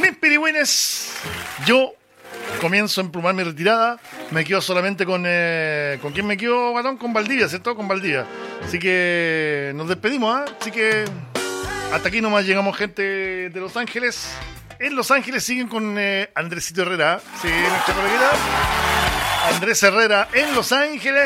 Mis pirigüines, yo comienzo a emplumar mi retirada. Me quedo solamente con quién me quedo, Guatón, con Valdivia, ¿cierto? Con Valdivia. Así que nos despedimos, ¿ah? Así que hasta aquí nomás llegamos, gente de Los Ángeles. En Los Ángeles siguen con Andresito Herrera. Sí, nuestra coleguita Andrés Herrera en Los Ángeles.